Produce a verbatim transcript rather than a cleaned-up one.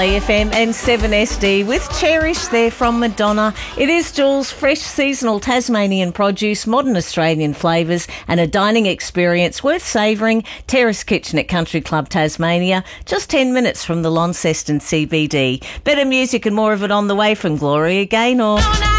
A F M and seven S D with Cherish there from Madonna. It is Jules, fresh seasonal Tasmanian produce, modern Australian flavours and a dining experience worth savouring. Terrace Kitchen at Country Club Tasmania, just ten minutes from the Launceston C B D. Better music and more of it on the way from Gloria Gaynor.